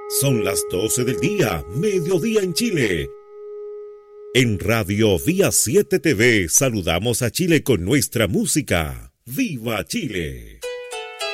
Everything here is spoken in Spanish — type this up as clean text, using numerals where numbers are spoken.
Son las 12 del día, mediodía en Chile. En Radio Vía 7 TV saludamos a Chile con nuestra música. ¡Viva Chile!